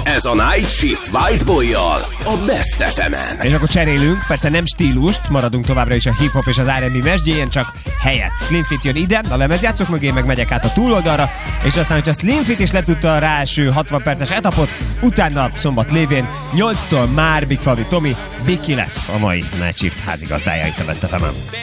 Ez a Night Shift Whiteboy-jal a Best FM-en. És akkor cserélünk, persze nem stílust, maradunk továbbra is a hip-hop és az R&B mesdjén, csak helyet. Slim Fit jön ide, a lemezjátszók mögé, meg megyek át a túloldalra, és aztán, hogyha Slim Fit is letudta a ráeső 60 perces etapot, utána szombat lévén 8-tól már Big Fabi Tomi, Biki lesz a mai Night Shift házigazdája itt a Best FM-en.